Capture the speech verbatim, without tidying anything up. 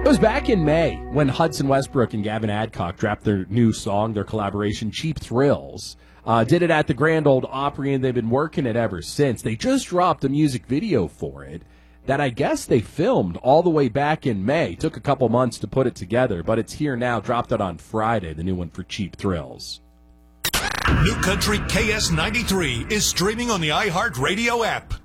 It was back in May when Hudson Westbrook and Gavin Adcock dropped their new song, their collaboration, Cheap Thrills. Uh, did it at the Grand Ole Opry, and they've been working it ever since. They just dropped a music video for it that I guess they filmed all the way back in May. Took a couple months to put it together, but it's here now. Dropped it on Friday, the new one for Cheap Thrills. New Country K S ninety-three is streaming on the iHeartRadio app.